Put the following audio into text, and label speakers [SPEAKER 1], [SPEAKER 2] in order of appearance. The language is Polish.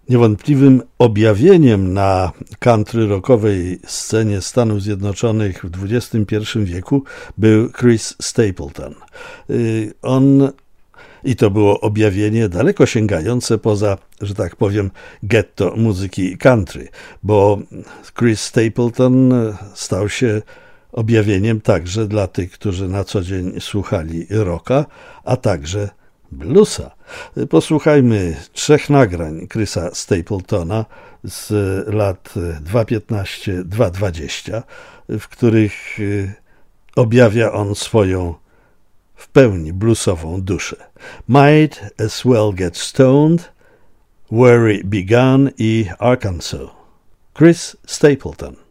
[SPEAKER 1] Niewątpliwym objawieniem na country rockowej scenie Stanów Zjednoczonych w XXI wieku był Chris Stapleton. I to było objawienie daleko sięgające poza, że tak powiem, getto muzyki country, bo Chris Stapleton stał się objawieniem także dla tych, którzy na co dzień słuchali rocka, a także bluesa. Posłuchajmy 3 nagrań Chrisa Stapletona z lat 2015-2020, w których objawia on swoją w pełni bluesową duszę. Might as well get stoned, Where It Began i Arkansas. Chris Stapleton.